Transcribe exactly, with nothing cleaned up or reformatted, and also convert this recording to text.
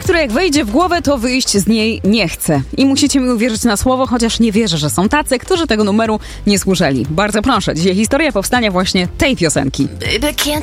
która jak wejdzie w głowę, to wyjść z niej nie chce. I musicie mi uwierzyć na słowo, chociaż nie wierzę, że są tacy, którzy tego numeru nie słyszeli. Bardzo proszę, dzisiaj historia powstania właśnie tej piosenki. Baby, can't